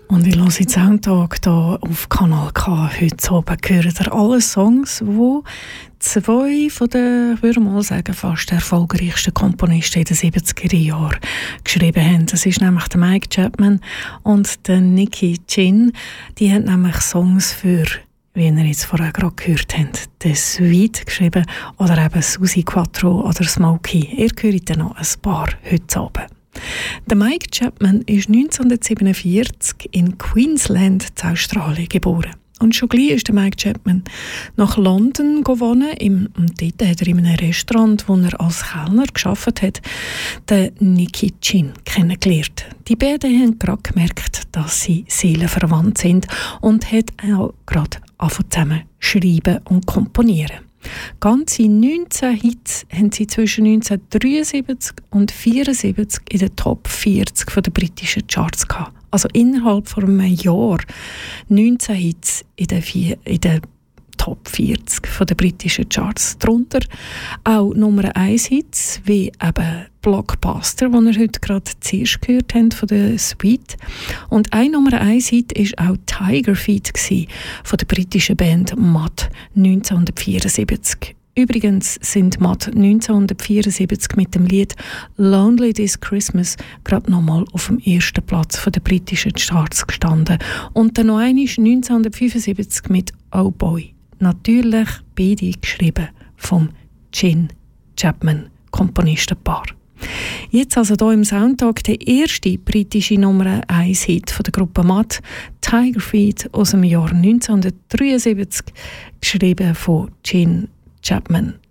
Und ich höre jetzt Soundtag hier auf Kanal K. Heute oben hören ihr alle Songs, die zwei von den, ich würde mal sagen, fast erfolgreichsten Komponisten in den 70er Jahren geschrieben haben. Das ist nämlich der Mike Chapman und der Nicky Chinn. Die haben nämlich Songs für, wie ihr jetzt vorher gerade gehört habt, The Sweet geschrieben oder eben Suzi Quatro oder Smokey. Ihr hört dann noch ein paar heute Abend. Der Mike Chapman ist 1947 in Queensland, in Australien, geboren. Und schon gleich ist der Mike Chapman nach London gewonnen. Und dort hat er in einem Restaurant, wo er als Kellner gearbeitet hat, den Nicky Chinn kennengelernt. Die beiden haben gerade gemerkt, dass sie seelenverwandt sind und hat auch gerade angefangen zusammen schreiben und komponieren. Ganze 19 Hits haben sie zwischen 1973 und 1974 in den Top 40 der britischen Charts gehabt. Also innerhalb von einem Jahr 19 Hits in den Top 40 der britischen Charts. Darunter auch Nummer 1 Hits, wie eben Blockbuster, den wir heute gerade zuerst gehört haben, von der Sweet. Und ein Nummer 1 Hit war auch Tiger Feet von der britischen Band Mud 1974. Übrigens sind Mud 1974 mit dem Lied «Lonely This Christmas» gerade nochmal auf dem ersten Platz der britischen Charts gestanden. Und dann noch einmal 1975 mit «Oh Boy». Natürlich beide geschrieben vom Chinn Chapman Komponistenpaar. Jetzt also hier im Soundtag der erste britische Nummer 1 Hit von der Gruppe Mud, Tiger Feet aus dem Jahr 1973, geschrieben von Chinn Chapman.